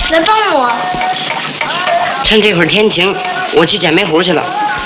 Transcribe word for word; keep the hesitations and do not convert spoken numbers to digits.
来帮我。 趁这会儿天晴，我去捡煤糊去了。